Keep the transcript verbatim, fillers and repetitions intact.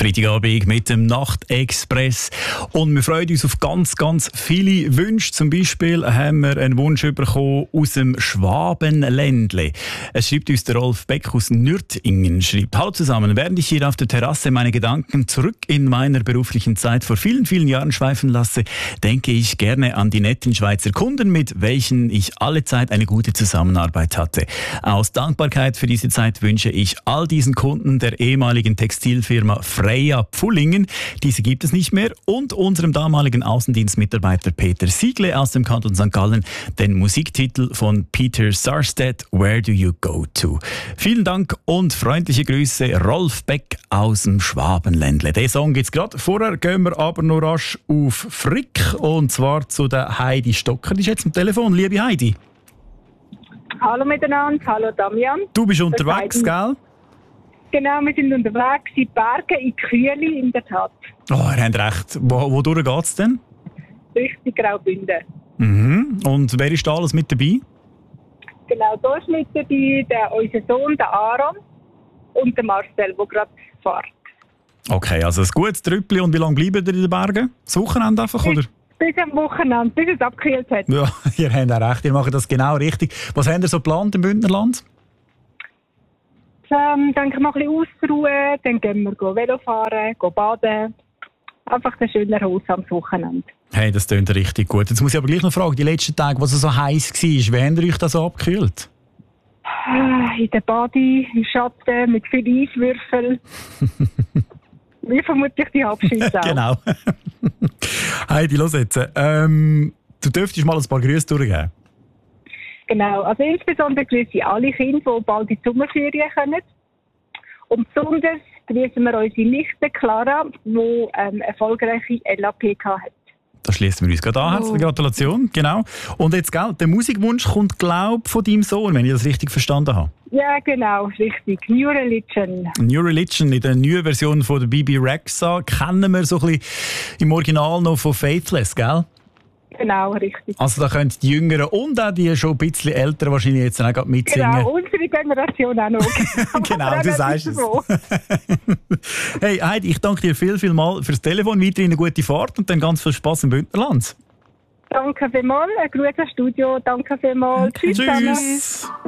Freitagabend mit dem Nachtexpress. Und wir freuen uns auf ganz, ganz viele Wünsche. Zum Beispiel haben wir einen Wunsch bekommen aus dem Schwabenländle. Es schreibt uns der Rolf Beck aus Nürtingen. Schreibt: Hallo zusammen, während ich hier auf der Terrasse meine Gedanken zurück in meiner beruflichen Zeit vor vielen, vielen Jahren schweifen lasse, denke ich gerne an die netten Schweizer Kunden, mit welchen ich alle Zeit eine gute Zusammenarbeit hatte. Aus Dankbarkeit für diese Zeit wünsche ich all diesen Kunden der ehemaligen Textilfirma Freya Pfullingen, diese gibt es nicht mehr, und unserem damaligen Außendienstmitarbeiter Peter Siegle aus dem Kanton Sankt Gallen den Musiktitel von Peter Sarstedt, Where Do You Go To? Vielen Dank und freundliche Grüße, Rolf Beck aus dem Schwabenländle. Den Song gibt's gerade. Vorher gehen wir aber noch rasch auf Frick, und zwar zu der Heidi Stocker. Die ist jetzt am Telefon. Liebe Heidi. Hallo miteinander, hallo Damian. Du bist unterwegs, gell? Genau, wir sind unterwegs in die Berge, in Kühli, in der Tat. Oh, ihr habt recht. Wo, wodurch geht es denn? Richtig Graubünden. Mhm. Und wer ist da alles mit dabei? Genau, da ist mit dabei der, unser Sohn, der Aaron, und der Marcel, der gerade fährt. Okay, also ein gutes Trüppli. Und wie lange bleiben ihr in den Bergen? Das Wochenende einfach, oder? Bis am Wochenende, bis es abgekühlt hat. Ja, ihr habt auch recht, ihr macht das genau richtig. Was habt ihr so geplant im Bündnerland? Ähm, dann können wir ein bisschen ausruhen, dann gehen wir Velo fahren, gehen baden. Einfach ein schöner Haus am Wochenende. Hey, das klingt richtig gut. Jetzt muss ich aber gleich noch fragen, die letzten Tage, was es so heiß war, wie habt ihr euch das so abgekühlt? In der Badi, im Schatten, mit vielen Eiswürfeln. Wie vermutlich die Abschüsse auch. Genau. Heidi, los jetzt. Ähm, du dürftest mal ein paar Grüße durchgeben. Genau, also insbesondere grüße ich alle Kinder, die bald in die Sommerferien kommen. Und besonders grüßen wir unsere Nichte Clara, die ähm, erfolgreiche L A P hat. Da schließen wir uns gerade an. Herzliche Gratulation. Genau. Und jetzt, gell, der Musikwunsch kommt, glaube ich, von deinem Sohn, wenn ich das richtig verstanden habe. Ja, genau, richtig. New Religion. New Religion in der neuen Version von der Bibi Rexha kennen wir so ein bisschen im Original noch von Faithless, gell? Genau, richtig. Also da können die Jüngeren und auch die schon ein bisschen Älteren wahrscheinlich jetzt auch gerade mitsingen. Genau, unsere Generation auch noch. Genau, du sagst es. Hey Heidi, ich danke dir viel, viel mal fürs Telefon. Weiterhin eine gute Fahrt und dann ganz viel Spass im Bündnerland. Danke vielmals, ein Gruß ans Studio. Danke vielmals. Tschüss. Tschüss.